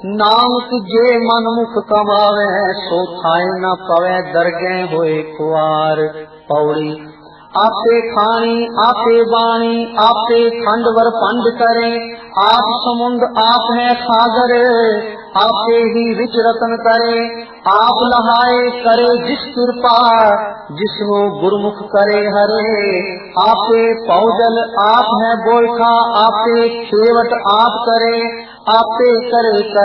नानक जे मन मुख कमावे सो खाए न पवे दरगे होए खुआर। पौड़ी आपे खानी आपे बाणी आपे खंड वर पंड करे। आप समुंद आप है सागर आपे ही विच रतन करे। आप लहाए करे जिस कृपा जिसनो गुरमुख करे हरे। आपे पौजल आप है बोलखा आपे खेवट आप करे। आपे करे